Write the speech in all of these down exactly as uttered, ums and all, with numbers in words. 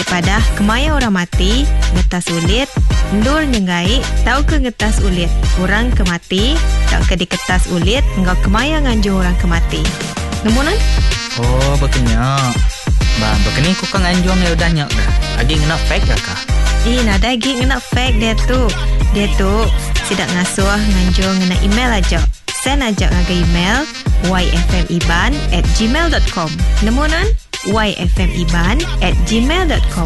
Padah kemaya orang mati, ngetas ulit, ndur nyengai, tau ke ngetas ulit, orang kemati, tau ke di kertas ulit, engkau kemaya nganjur orang kemati. Nemunan? Oh, berkenyak. Bang, berkening kau kan nganjur yang udah nyak dah. Agi ngena fake dah kah? Eh, nada agi ngena fake dia tu. Dia tu, sidak ngasuh nganjur ngena email aja. Send aja ngaga email y f m iban at gmail dot com. Nemunan? y f m iban at gmail dot com.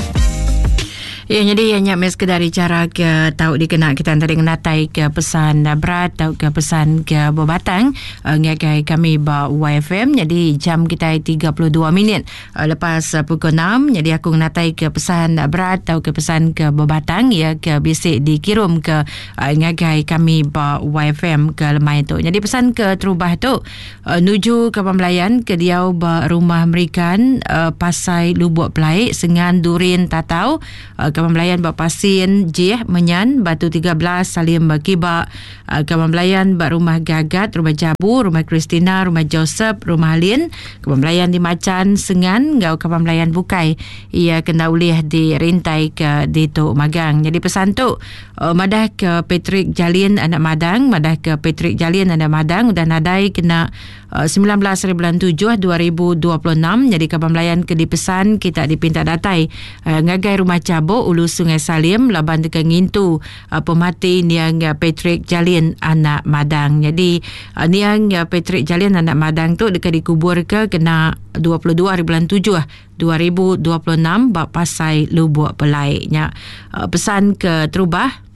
Ya, jadi hanya mes kedari cara ke tahu dikena kita antara ngenatai ke pesan berat atau ke pesan ke berbatang uh, ngagai kami ba Y F M. Jadi jam kita tiga puluh dua minit uh, lepas uh, pukul enam. Jadi aku ngenatai ke pesan berat atau ke pesan ke berbatang ya ke bisik dikirim ke uh, ngagai kami ba Y F M ke lemai tu. Jadi pesan ke terubah tu uh, nuju ke pembelayan ke diau ba rumah Amerikan uh, pasai lubuk pelai sengan durin tatau uh, Kepembelayan Bak Pasien Jih Menyan Batu tiga belas Salim Bakiba uh, Kepembelayan Bak Rumah Gagat Rumah Jabu Rumah Kristina Rumah Joseph Rumah Halin Kepembelayan di Macan Sengan Gau Kepembelayan Bukai ia kena ulih di rintai ke di Tok Magang. Jadi pesan tu uh, madah ke Patrick Jalin anak Madang, madah ke Patrick Jalin anak Madang udah nadai kena uh, sembilan belas bulan tujuh dua ribu dua puluh enam. Jadi kepembelayan ke dipesan kita dipinta datai uh, ngagai Rumah Cabuk Ulu Sungai Salim laban dekat ngintu uh, pemati niang uh, Patrick Jalin anak Madang. Jadi uh, niang uh, Patrick Jalin anak Madang tu dekat dikubur ke kena dua puluh dua bulan tujuh dua ribu dua puluh enam bak pasai lubuk pelaiknya. Uh, pesan ke terubah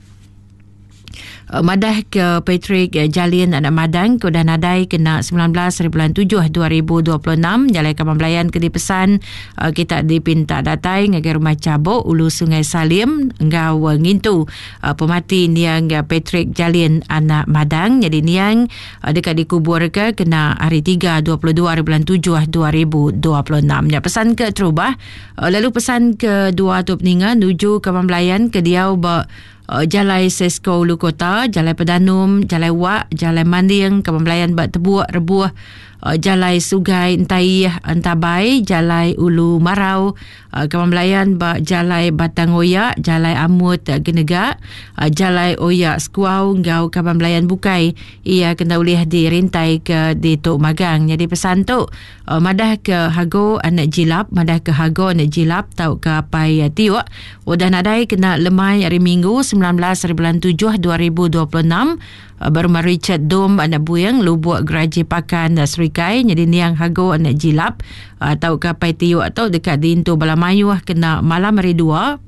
Uh, madah ke Patrick uh, Jalin anak Madang ke dah nadai kena sembilan belas bulan tujuh dua ribu dua puluh enam. Jalai kepembelayan ke dipesan uh, kita dipinta datai ngagai Rumah Cabuk Ulu Sungai Salim engau uh, ngintu uh, pemati niang uh, Patrick Jalin anak Madang. Jadi niang uh, dekat dikubur ke kena hari tiga dua puluh dua bulan tujuh dua ribu dua puluh enam. Ya, pesan ke terubah uh, lalu pesan ke dua tu peninga nuju kepembelayan ke diau ba Uh, Jalai Sesko Ulu Kota, Jalai Pedanum, Jalai Wak, Jalai Manding, Kepembelayan Bak Tebuak, Rebuah, uh, Jalai Sugai Entai Entabai, Jalai Ulu Marau, uh, Kepembelayan Bak Jalai Batang Oyak, Jalai Amut uh, Genegak, uh, Jalai Oyak Skuau, Ngau Kepembelayan Bukai. Ia kena ulih di rintai ke di Tok Magang. Jadi pesan tu uh, madah ke Hago anak Jilap, madah ke Hago anak Jilap tau ke Pai uh, Tiuk. Udah nadai kena lemai hari Minggu sembilan belas bulan tujuh dua ribu dua puluh enam. Berumah Richard Dom anak Buyang Lubuk Geraji Pakan Serikai. Jadi niang Hago anak Jilap atau ke Pai Tiuk atau dekat di Intu Balamayuh kena malam hari dua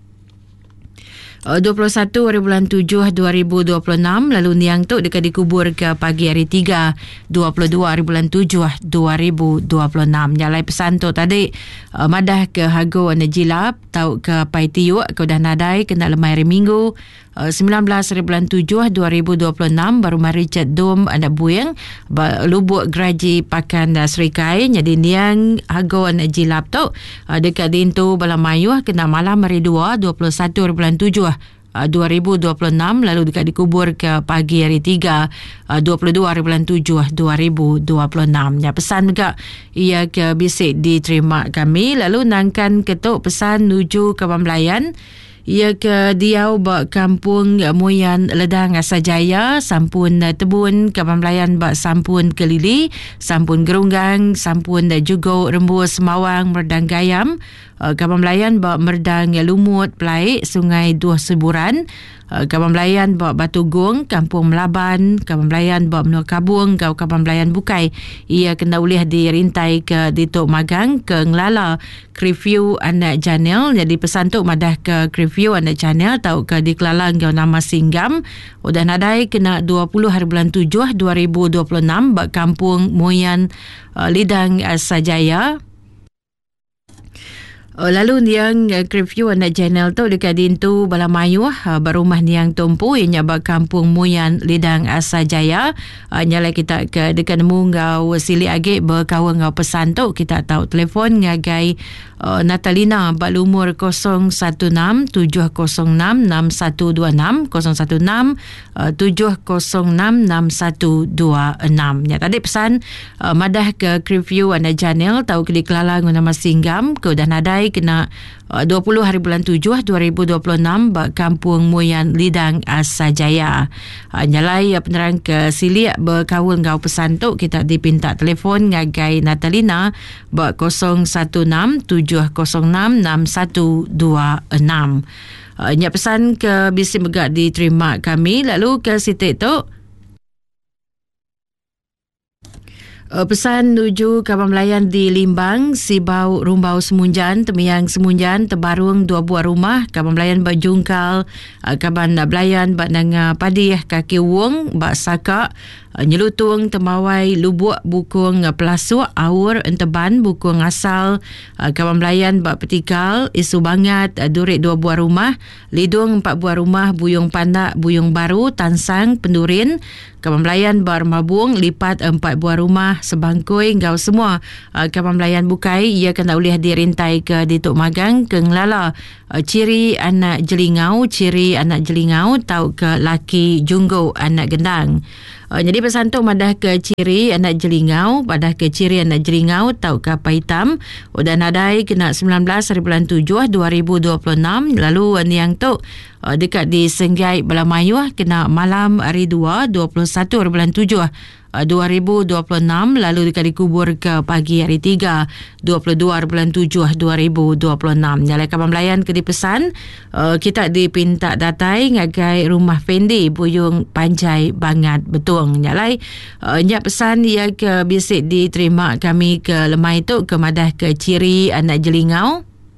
dua puluh satu bulan tujuh dua ribu dua puluh enam. Lalu niang tu dekat dikubur ke pagi hari tiga dua puluh dua bulan tujuh dua ribu dua puluh enam. Jalai pesan tu tadi uh, madah ke Hago anak Jilap tau ke Pai Tiuk ke dah nadai kena lemai hari Minggu uh, sembilan belas bulan tujuh dua ribu dua puluh enam. Berumah Richard Dom anak Buyang Lubuk Geraji Pakan Serikai. Jadi niang Hago anak Jilap tu uh, dekat Dintu Balamayuh kena malam hari dua dua puluh satu bulan tujuh dua ribu dua puluh enam. Lalu dekat dikubur ke pagi hari tiga dua puluh dua bulan tujuh dua ribu dua puluh enam. Ya, pesan juga ia ke bisik diterima kami. Lalu nangkan ketuk pesan nuju ke pembelayan ia ke diau bak kampung Muyan Ledang Asajaya, sampun Tebun, Kepembelayan bak sampun Kelili, sampun Gerunggang, sampun Jugo Rembus Mawang Merdang Gayam, Kepembelayan bak Merdang Lumut Pelai Sungai Dua Seburan, Kepembelayan bak Batu Gong Kampung Melaban, Kepembelayan bak Menua Kabung Kau Kepembelayan Bukai. Ia kena ulih di rintai ke di Tok Magang ke Ngelala Kriview anak Janel. Jadi pesan tu madah ke Kriview anak Janel tau ke di Kelala Ngau Nama Singgam. Udah nadai kena dua puluh hari bulan tujuh dua ribu dua puluh enam bak Kampung Muyan uh, Lidang Asajaya. Oh, lalu niang uh, Kriview anak Janel tu dekat Dintu Balamayuh uh, berumah niang Tumpu ianya bak Kampung Muyan Lidang Asajaya. Uh, nyala kita ke dekat nemu ngau sili age berkawan ngau pesan tu kita tahu telefon ngagai uh, Natalina bak lumur kosong satu enam tujuh kosong enam enam satu dua enam kosong satu enam tujuh kosong enam enam satu dua enam. Ya, tadi pesan uh, madah ke Kriview anak Janel tahu ke di Kelala guna Singgam ke udah nadai nadai kena uh, dua puluh hari bulan tujuh dua ribu dua puluh enam ba Kampung Muyan Lidang Asajaya. Uh, nyalai uh, penerang ke Siliak berkawal ngau pesan tu kita dipinta telefon ngagai Natalina ba kosong satu enam tujuh kosong enam enam satu dua enam. Uh, nyak pesan ke bisi megak diterima kami. Lalu ke sitik tu Uh, pesan nuju Kaban Melayan di Limbang, Sibau Rumbau Semunjan, Temiang Semunjan, Tebarung dua buah rumah, Kaban Melayan Bajungkal, uh, Kaban Melayan Batnanga Padih, Kaki Wong, Bak Sakak, uh, Nyelutung, Temawai, Lubuk, Bukung uh, Pelasuk, Aur, Enteban, Bukung Asal, uh, Kaban Melayan Bak Petikal, Isu Bangat, uh, Durit dua buah rumah, Lidung empat buah rumah, Buyung Pandak, Buyung Baru, Tansang, Pendurin, Kaban Melayan Bar Mabung, Lipat empat buah rumah, Sebangkoi, Ngau semua. Uh, Kaban Melayan Bukai, ia kena boleh dirintai ke Dituk Magang, ke Ngelala. Uh, ciri anak jelingau, ciri anak jelingau, tau ke laki junggo anak gendang. Uh, jadi pesan tu madah ke ciri anak jelingau, madah ke ciri anak jelingau, tau ke apa hitam. Udah nadai kena sembilan belas hari bulan tujuh dua ribu dua puluh enam. Lalu uh, yang tu uh, dekat di Senggai Belamayuh kena malam hari dua, dua puluh satu hari bulan tujuh dua ribu dua puluh enam. Lalu dekat dikubur ke pagi hari tiga, dua puluh dua hari bulan tujuh dua ribu dua puluh enam. Nyalai Kaban Melayan ke dipesan uh, kita dipinta datai ngagai rumah Fendi Buyung Panjai Bangat Betung. Nyalai uh, nyak pesan ia ke bisik diterima kami ke lemai tu ke madah ke ciri anak jelingau.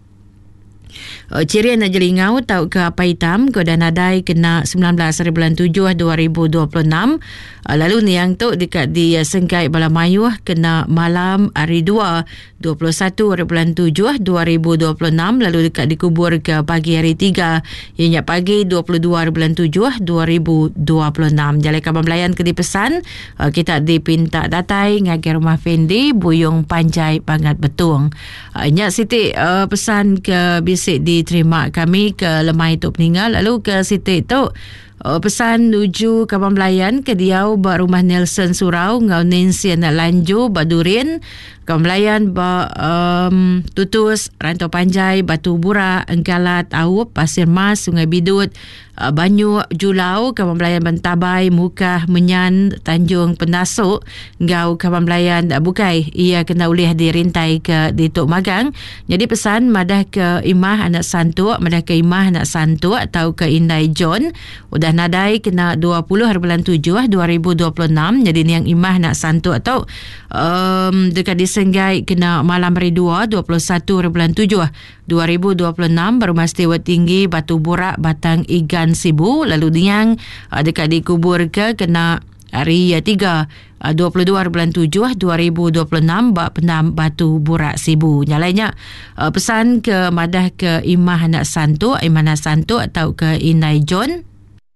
Uh, ciri anak jelingau tau ke apa hitam, ke dan nadai kena sembilan belas hari bulan tujuh dua ribu dua puluh enam. Uh, lalu ni yang tu dekat di uh, Sengkai Belamayuh kena malam hari dua, dua puluh satu hari bulan tujuh dua ribu dua puluh enam. Lalu dekat dikubur ke pagi hari tiga, ianya pagi dua puluh dua hari bulan tujuh dua ribu dua puluh enam. Jalai Kaban Melayan ke dipesan uh, kita dipinta datai ngagai rumah Fendi Buyung Panjai Bangat Betung. Uh, nyak Siti uh, pesan ke bisik diterima kami ke lemai tu peninggal. Lalu ke Siti tu uh, pesan nuju Kaban Melayan ke Diau ba rumah Nelson Surau ngau Nancy anak Lanju Badurin. Kaban Melayan ba um, Tutus Rantau Panjai Batu Burak Engkalat Aup Pasir Mas Sungai Bidut uh, Banyu Julau. Kaban Melayan Bantabai Mukah Menyan Tanjung Penasuk ngau Kaban Melayan uh, Bukai. Ia kena boleh dirintai ke Dituk Magang. Jadi pesan madah ke Imah anak Santuk, madah ke Imah anak Santuk atau ke Indai John. Udah nadai kena dua puluh hari bulan tujuh dua ribu dua puluh enam. Jadi ni yang Imah anak Santuk atau um, dekat di Senggai kena malam hari dua, dua puluh satu hari bulan tujuh dua ribu dua puluh enam. Berumah Setiwa Tinggi Batu Burak Batang Igan Sibu. Lalu diang uh, dekat dikubur ke kena hari tiga, uh, dua puluh dua hari bulan tujuh dua ribu dua puluh enam. Bak Pendam Batu Burak Sibu. Nyalainya uh, pesan ke madah ke Imah anak Santuk, Imah anak Santuk atau ke Inai John.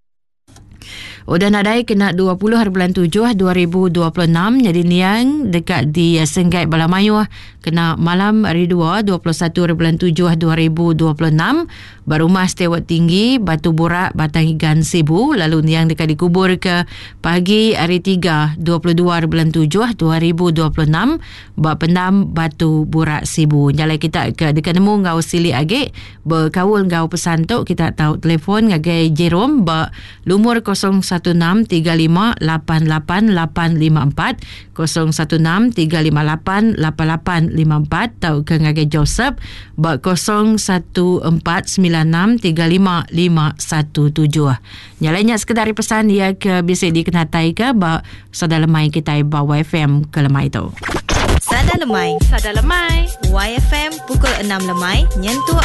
Udah nadai kena dua puluh hari bulan tujuh dua ribu dua puluh enam. Jadi niang dekat di Senggai Belamayuh kena malam hari dua, dua puluh satu hari bulan tujuh dua ribu dua puluh enam. Berumah Setiwa Tinggi Batu Burak Batang Igan Sibu. Lalu niang dekat dikubur ke pagi hari tiga, dua puluh dua hari bulan tujuh dua ribu dua puluh enam. Bak Pendam Batu Burak Sibu. Nyalai kita ke dekat nemu ngau Sili Agik berkawul ngau pesan tu kita tahu telefon ngagai Jerome ba lumur kosong satu enam tiga lima lapan lapan lapan lima empat, kosong satu enam tiga lima lapan lapan lapan lima empat. Tahu ke ngagai Joseph ba kosong satu empat sembilan enam tiga lima lima satu tujuh. Nyalainya sekedar pesan ia ke bisik dikenatai ke ba sada lemai kita ba Y F M ke lemai tu. Sada lemai, sada lemai. Y F M pukul enam lemai nyentuh